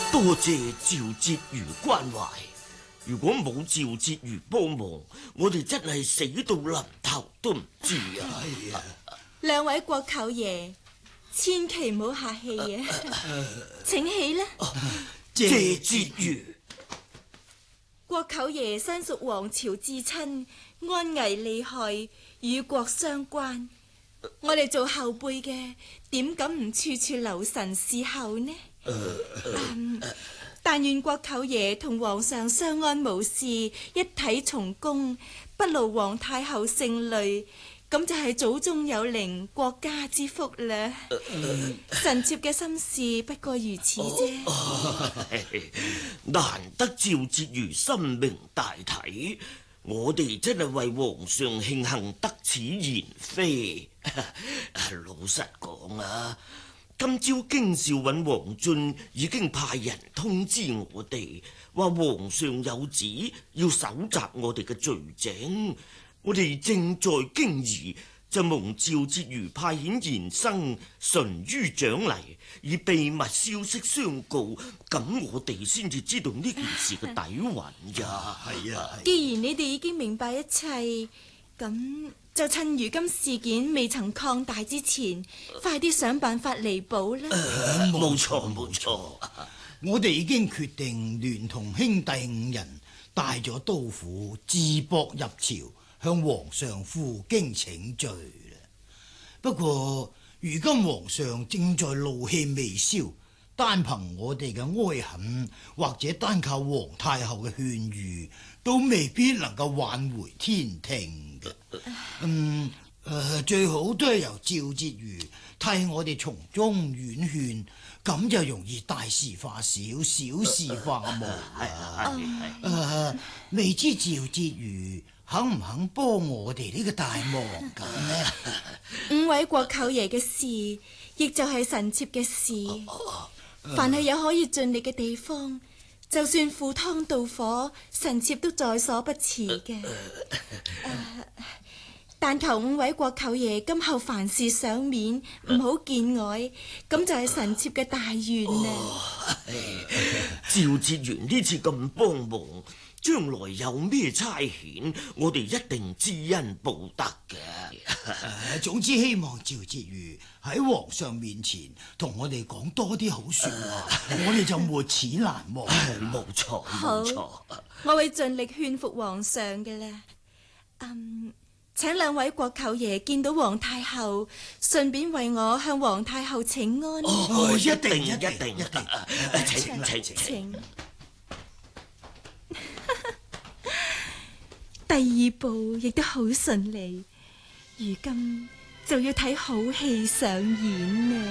多謝趙婕妤關懷。如果冇趙婕妤幫忙，我哋真係死到臨頭都唔知啊！ 兩位國舅爺，千祈唔好客氣啊！請起啦。 謝婕妤， 國舅爺身屬皇朝至親，安危利害，與國相關。我哋做後輩嘅，點敢唔處處留神侍候呢？但願國舅爺同皇上相安無事，一體從公，不勞皇太后姓累，咁就係祖宗有靈，國家之福啦。臣妾嘅心事不過如此啫。 難得趙婕妤深明大體，我哋真係為皇上慶幸得此賢妃。老實講啊，今朝京兆尹王俊已經派人通知我哋，話皇上有旨要搜集我哋嘅罪證。我哋正在京宜，就蒙趙婕妤派遣賢生淳于長嚟，以秘密消息相告，咁我哋先至知道呢件事嘅底蘊呀。係啊， 既然你哋已經明白一切，咁就趁如今事件未曾擴大之前，快啲想辦法彌補啦。 冇錯冇錯， 我哋已經決定聯同兄弟5人，帶咗刀斧自縛入朝，向皇上負荊請罪啦。不過如今皇上正在怒氣未消，單憑我哋嘅哀恨，或者單靠皇太后嘅勸喻，都未必能夠挽回天庭嘅。最好都係由趙婕妤替我哋從中婉勸，咁就容易大事化小，小事化無。未知趙婕妤肯唔肯幫我哋呢個大忙咁呢 ？5位國舅爺嘅事，亦就係臣妾嘅事。凡係有可以盡力嘅地方，就算赴湯蹈火，臣妾都在所不辭嘅。但求5位國舅爺今後凡事賞面，唔好見外，咁就係臣妾嘅大願啦。 趙婕妤呢次咁幫忙，將來有咩差遣，我哋一定知恩報德嘅。 總之希望趙婕妤喺皇上面前同我哋講多啲好說話，我哋就沒齒難忘。 冇錯冇錯，我會盡力勸服皇上嘅啦。請2位國舅爺見到皇太后，順便為我向皇太后請安。 一定，請。 第2步亦都好順利，如今就要睇好戲上演呢。